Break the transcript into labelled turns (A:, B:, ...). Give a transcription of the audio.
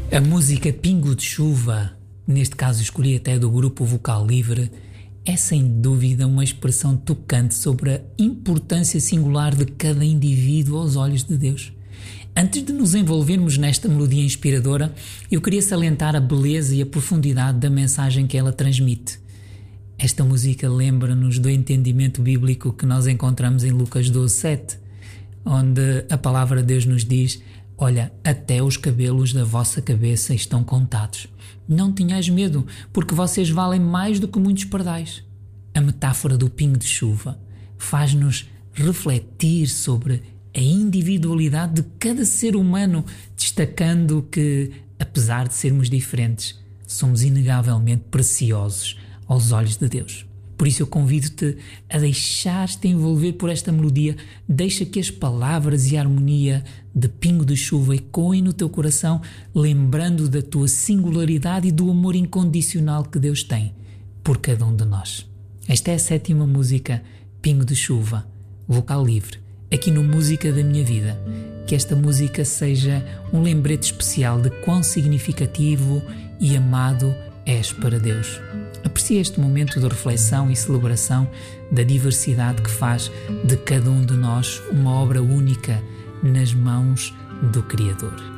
A: A música Pingo de Chuva, neste caso escolhi até do grupo Vocal Livre, é sem dúvida uma expressão tocante sobre a importância singular de cada indivíduo aos olhos de Deus. Antes de nos envolvermos nesta melodia inspiradora, eu queria salientar a beleza e a profundidade da mensagem que ela transmite. Esta música lembra-nos do entendimento bíblico que nós encontramos em Lucas 12:7, onde a palavra de Deus nos diz: olha, até os cabelos da vossa cabeça estão contados. Não tenhais medo, porque vocês valem mais do que muitos pardais. A metáfora do pingo de chuva faz-nos refletir sobre a individualidade de cada ser humano, destacando que, apesar de sermos diferentes, somos inegavelmente preciosos aos olhos de Deus. Por isso eu convido-te a deixar-te envolver por esta melodia. Deixa que as palavras e a harmonia de pingo de chuva ecoem no teu coração, lembrando da tua singularidade e do amor incondicional que Deus tem por cada um de nós. Esta é a 7ª música, Pingo de Chuva, Vocal Livre, aqui no Música da Minha Vida. Que esta música seja um lembrete especial de quão significativo e amado és para Deus. Aprecia este momento de reflexão e celebração da diversidade que faz de cada um de nós uma obra única nas mãos do Criador.